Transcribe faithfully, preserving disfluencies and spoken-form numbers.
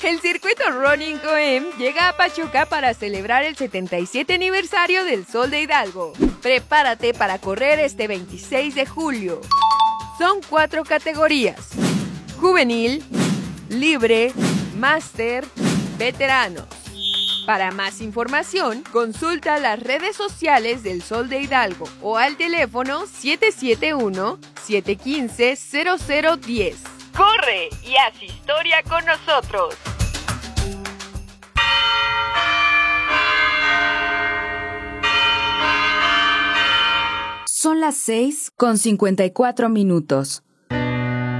El circuito Running Coem llega a Pachuca para celebrar el setenta y siete aniversario del Sol de Hidalgo. Prepárate para correr este veintiséis de julio. Son cuatro categorías: juvenil, libre, máster, veteranos. Para más información, consulta las redes sociales del Sol de Hidalgo o al teléfono siete siete uno, siete uno cinco, cero cero uno cero. ¡Corre y haz historia con nosotros! Son las seis con cincuenta y cuatro minutos.